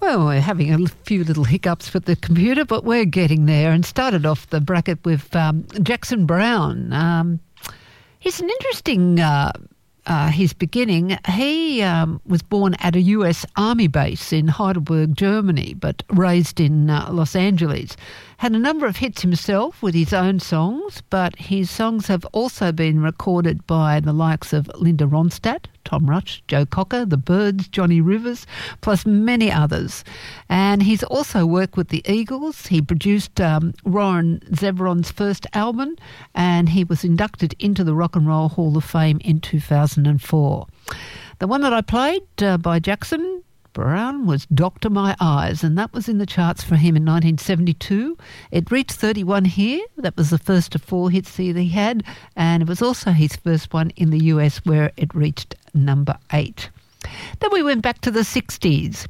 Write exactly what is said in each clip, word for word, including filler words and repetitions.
Well, we're having a few little hiccups with the computer, but we're getting there, and started off the bracket with um, Jackson Browne. Um, he's an interesting, uh, uh, his beginning. He um, was born at a U S Army base in Heidelberg, Germany, but raised in uh, Los Angeles. Had a number of hits himself with his own songs, but his songs have also been recorded by the likes of Linda Ronstadt, Tom Rush, Joe Cocker, The Byrds, Johnny Rivers, plus many others. And he's also worked with the Eagles. He produced um, Warren Zevon's first album, and he was inducted into the Rock and Roll Hall of Fame in two thousand four. The one that I played uh, by Jackson Browne was Doctor My Eyes, and that was in the charts for him in nineteen seventy-two. It reached thirty-one here. That was the first of four hits that he had, and it was also his first one in the U S where it reached number eight. Then we went back to the sixties.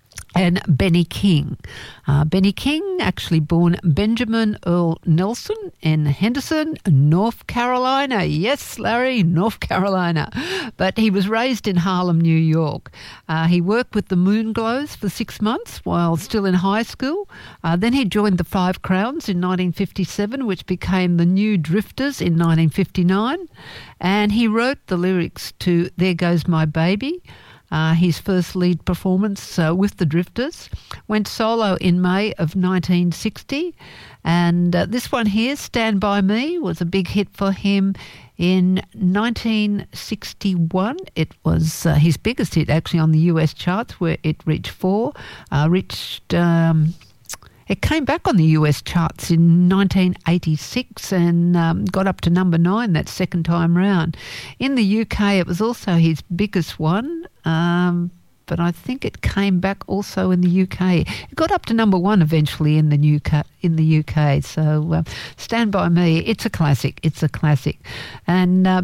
And Benny King. Uh, Benny King, actually born Benjamin Earl Nelson in Henderson, North Carolina. Yes, Larry, North Carolina. But he was raised in Harlem, New York. Uh, he worked with the Moonglows for six months while still in high school. Uh, then he joined the Five Crowns in nineteen fifty-seven, which became the New Drifters in nineteen fifty-nine. And he wrote the lyrics to There Goes My Baby, Uh, his first lead performance uh, with the Drifters. Went solo in May of nineteen sixty, and uh, this one here, Stand By Me, was a big hit for him in nineteen sixty-one. It was uh, his biggest hit actually on the U S charts, where it reached four, uh, reached... Um, It came back on the U S charts in nineteen eighty-six and um, got up to number nine that second time round. In the U K, it was also his biggest one, um, but I think it came back also in the U K. It got up to number one eventually in the U K. In the U K. So uh, Stand By Me, it's a classic. It's a classic. And... Uh,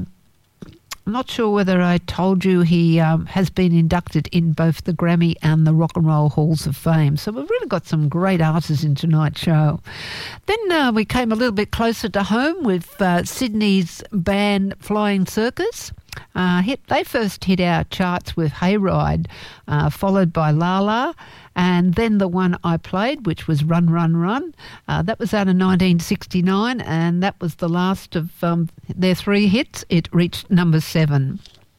I'm not sure whether I told you he um, has been inducted in both the Grammy and the Rock and Roll Halls of Fame. So we've really got some great artists in tonight's show. Then uh, we came a little bit closer to home with uh, Sydney's band Flying Circus. Uh, hit, they first hit our charts with Hayride, uh, followed by La La, and then the one I played, which was Run, Run, Run. Uh, that was out of nineteen sixty-nine, and that was the last of um, their three hits. It reached number seven.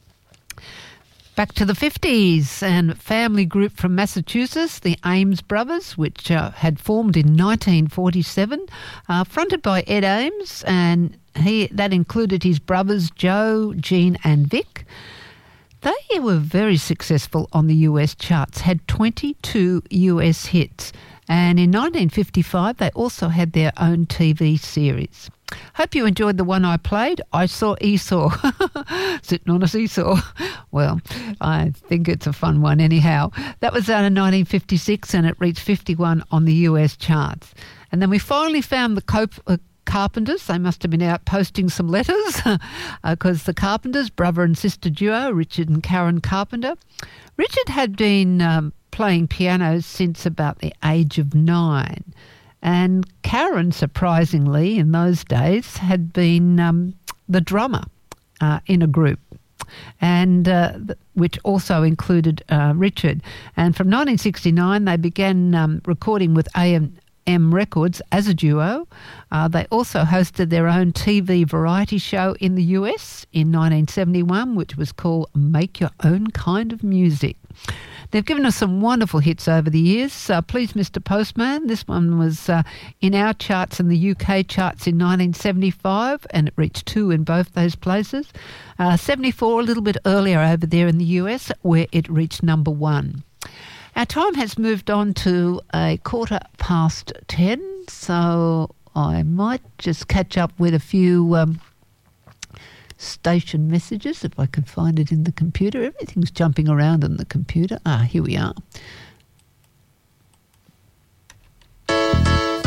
Back to the fifties, and family group from Massachusetts, the Ames Brothers, which uh, had formed in nineteen forty-seven, uh, fronted by Ed Ames, and he that included his brothers Joe, Gene and Vic. They were very successful on the U S charts, had twenty-two U S hits, and in nineteen fifty-five they also had their own T V series. Hope you enjoyed the one I played. I Saw Esau, sitting on a seesaw. Well, I think it's a fun one anyhow. That was out in nineteen fifty-six and it reached fifty-one on the U S charts. And then we finally found the Cope... Uh, Carpenters. They must have been out posting some letters because uh, the Carpenters, brother and sister duo, Richard and Karen Carpenter. Richard had been um, playing piano since about the age of nine, and Karen, surprisingly, in those days, had been um, the drummer uh, in a group, and uh, th- which also included uh, Richard. And from nineteen sixty-nine, they began um, recording with A M M Records as a duo. Uh, they also hosted their own T V variety show in the U S in nineteen seventy-one, which was called Make Your Own Kind of Music. They've given us some wonderful hits over the years. Uh, Please Mister Postman, this one was uh, in our charts and the U K charts in nineteen seventy-five, and it reached two in both those places. Uh, seventy-four, a little bit earlier over there in the U S, where it reached number one. Our time has moved on to a quarter past ten, so I might just catch up with a few um, station messages if I can find it in the computer. Everything's jumping around in the computer. Ah, here we are.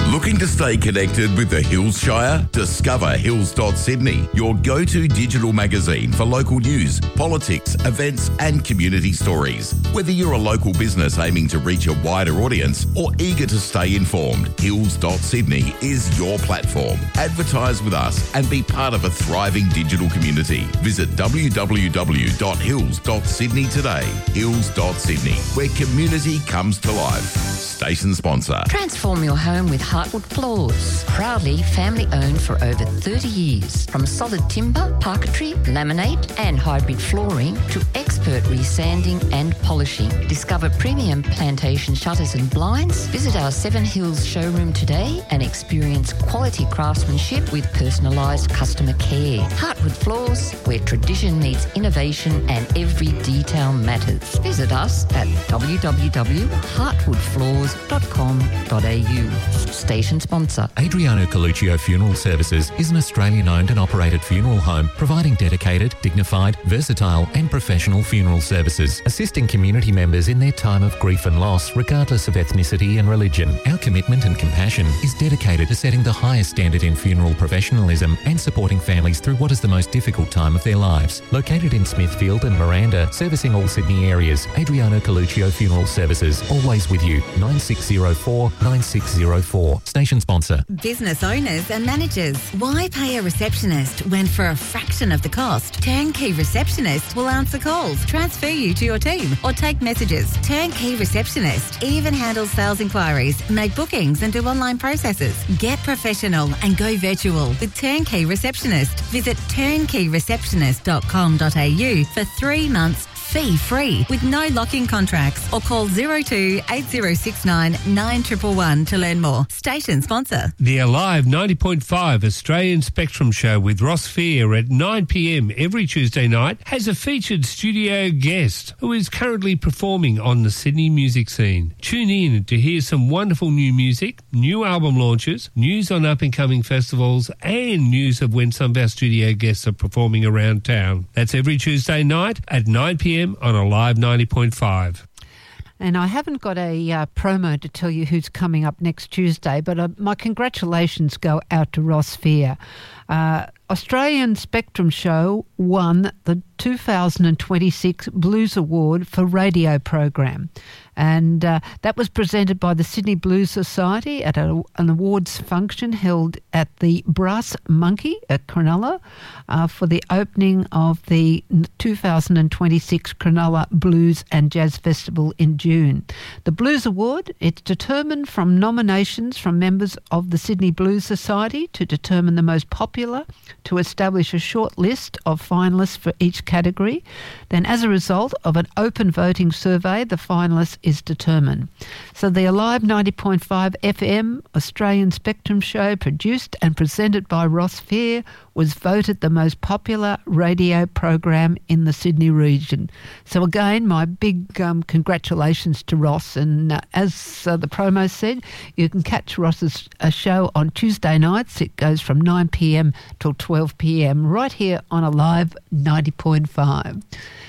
Looking to stay connected with the Hills Shire? Discover hills dot sydney, your go-to digital magazine for local news, politics, events and community stories. Whether you're a local business aiming to reach a wider audience or eager to stay informed, hills dot sydney is your platform. Advertise with us and be part of a thriving digital community. Visit w w w dot hills dot sydney today. hills dot sydney, where community comes to life. Station sponsor. Transform your home with Heartwood Floors. Proudly family owned for over thirty years. From solid timber, parquetry, laminate and hybrid flooring to expert resanding and polishing. Discover premium plantation shutters and blinds. Visit our Seven Hills showroom today and experience quality craftsmanship with personalised customer care. Heartwood Floors, where tradition meets innovation and every detail matters. Visit us at w w w dot heartwood floors dot com dot a u. Station sponsor. Adriano Coluccio Funeral Services is an Australian-owned and operated funeral home providing dedicated, dignified, versatile and professional funeral services, assisting community members in their time of grief and loss regardless of ethnicity and religion. Our commitment and compassion is dedicated to setting the highest standard in funeral professionalism and supporting families through what is the most difficult time of their lives. Located in Smithfield and Miranda, servicing all Sydney areas, Adriano Coluccio Funeral Services, always with you. nine six zero four nine six zero four. Station sponsor. Business owners and managers, why pay a receptionist when for a fraction of the cost, Turnkey Receptionist will answer calls, transfer you to your team or take messages. Turnkey Receptionist even handles sales inquiries, make bookings and do online processes. Get professional and go virtual with Turnkey Receptionist. Visit turnkey receptionist dot com dot a u for three months fee-free with no lock-in contracts, or call zero two eight zero six nine nine one one one to learn more. Station sponsor. The Alive ninety point five Australian Spectrum Show with Ross Fear at nine p m every Tuesday night has a featured studio guest who is currently performing on the Sydney music scene. Tune in to hear some wonderful new music, new album launches, news on up-and-coming festivals and news of when some of our studio guests are performing around town. That's every Tuesday night at nine p m on Alive ninety point five. And I haven't got a uh, promo to tell you who's coming up next Tuesday, but uh, my congratulations go out to Ross Fear. Uh, Australian Spectrum Show won the two thousand twenty-six Blues Award for radio program. And uh, that was presented by the Sydney Blues Society at a, an awards function held at the Brass Monkey at Cronulla uh, for the opening of the two thousand twenty-six Cronulla Blues and Jazz Festival in June. The Blues Award, it's determined from nominations from members of the Sydney Blues Society to determine the most popular, to establish a short list of finalists for each category. Then as a result of an open voting survey, the finalists is determined. So the Alive ninety point five F M Australian Spectrum Show, produced and presented by Ross Fear, was voted the most popular radio program in the Sydney region. So again, my big um, congratulations to Ross. And uh, as uh, the promo said, you can catch Ross's uh, show on Tuesday nights. It goes from nine p m till twelve p m right here on Alive ninety point five.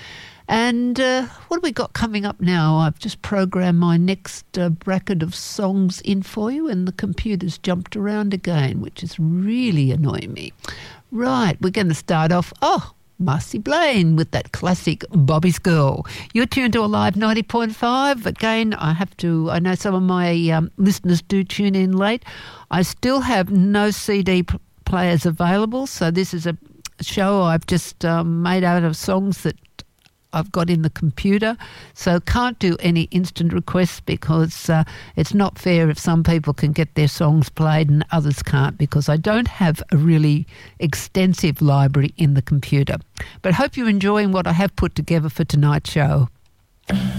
And uh, what have we got coming up now? I've just programmed my next uh, bracket of songs in for you, and the computer's jumped around again, which is really annoying me. Right, we're going to start off, oh, Marcy Blaine with that classic Bobby's Girl. You're tuned to Alive ninety point five. Again, I have to, I know some of my um, listeners do tune in late. I still have no C D p- players available, so this is a show I've just um, made out of songs that I've got in the computer, so can't do any instant requests because uh, it's not fair if some people can get their songs played and others can't, because I don't have a really extensive library in the computer. But hope you're enjoying what I have put together for tonight's show.